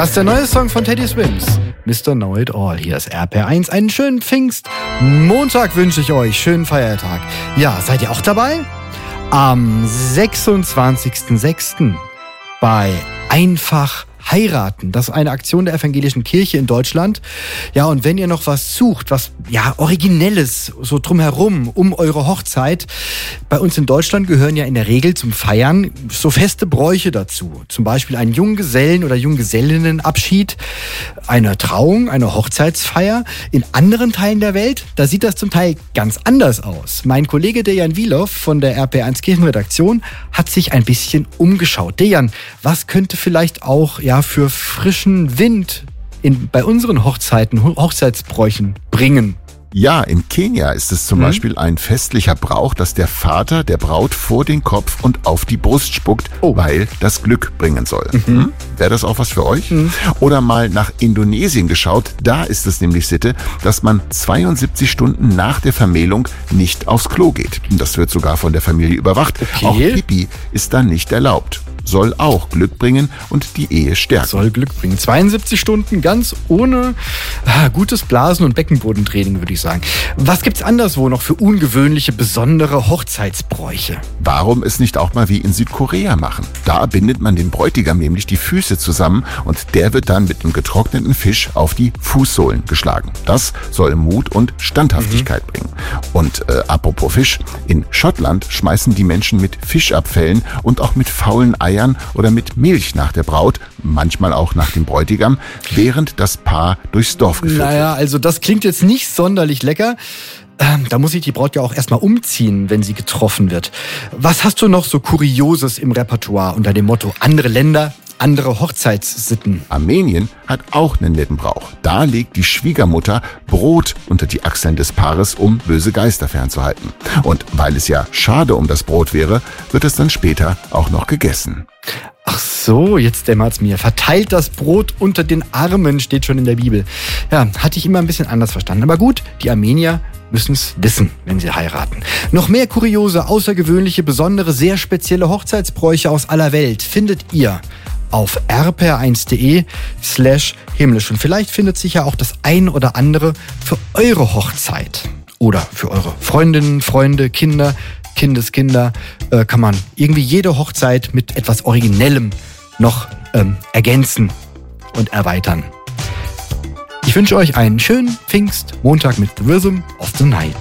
Das ist der neue Song von Teddy Swims. Mr. Know It All. Hier ist RPR1. Einen schönen Pfingstmontag wünsche ich euch. Schönen Feiertag. Ja, seid ihr auch dabei? Am 26.06. bei Einfach heiraten. Das ist eine Aktion der Evangelischen Kirche in Deutschland. Ja, und wenn ihr noch was sucht, was Originelles, so drumherum, um eure Hochzeit. Bei uns in Deutschland gehören ja in der Regel zum Feiern so feste Bräuche dazu. Zum Beispiel ein Junggesellen- oder Junggesellinnenabschied, eine Trauung, eine Hochzeitsfeier. In anderen Teilen der Welt, da sieht das zum Teil ganz anders aus. Mein Kollege Dejan Wilow von der RPR1 Kirchenredaktion hat sich ein bisschen umgeschaut. Dejan, was könnte vielleicht auch für frischen Wind bei unseren Hochzeitsbräuchen bringen? Ja, in Kenia ist es zum Beispiel ein festlicher Brauch, dass der Vater der Braut vor den Kopf und auf die Brust spuckt, weil das Glück bringen soll. Wäre das auch was für euch? Oder mal nach Indonesien geschaut, da ist es nämlich Sitte, dass man 72 Stunden nach der Vermählung nicht aufs Klo geht. Das wird sogar von der Familie überwacht. Okay. Auch Pipi ist dann nicht erlaubt. Soll auch Glück bringen und die Ehe stärken. Soll Glück bringen. 72 Stunden ganz ohne gutes Blasen- und Beckenbodentraining, würde ich sagen. Was gibt's anderswo noch für ungewöhnliche, besondere Hochzeitsbräuche? Warum es nicht auch mal wie in Südkorea machen? Da bindet man den Bräutigam nämlich die Füße zusammen und der wird dann mit einem getrockneten Fisch auf die Fußsohlen geschlagen. Das soll Mut und Standhaftigkeit bringen. Und apropos Fisch, in Schottland schmeißen die Menschen mit Fischabfällen und auch mit faulen Eiern oder mit Milch nach der Braut, manchmal auch nach dem Bräutigam, während das Paar durchs Dorf geführt wird. Naja, also das klingt jetzt nicht sonderlich lecker. Da muss sich die Braut ja auch erstmal umziehen, wenn sie getroffen wird. Was hast du noch so Kurioses im Repertoire unter dem Motto andere Länder, andere Hochzeitssitten? Armenien hat auch einen netten Brauch. Da legt die Schwiegermutter Brot unter die Achseln des Paares, um böse Geister fernzuhalten. Und weil es ja schade um das Brot wäre, wird es dann später auch noch gegessen. Ach so, jetzt dämmert's mir. Verteilt das Brot unter den Armen, steht schon in der Bibel. Ja, hatte ich immer ein bisschen anders verstanden. Aber gut, die Armenier müssen es wissen, wenn sie heiraten. Noch mehr kuriose, außergewöhnliche, besondere, sehr spezielle Hochzeitsbräuche aus aller Welt findet ihr auf rpr1.de/himmlisch. Und vielleicht findet sich ja auch das ein oder andere für eure Hochzeit. Oder für eure Freundinnen, Freunde, Kinder, Kindeskinder. Kann man irgendwie jede Hochzeit mit etwas Originellem noch ergänzen und erweitern. Ich wünsche euch einen schönen Pfingstmontag mit The Rhythm of the Night.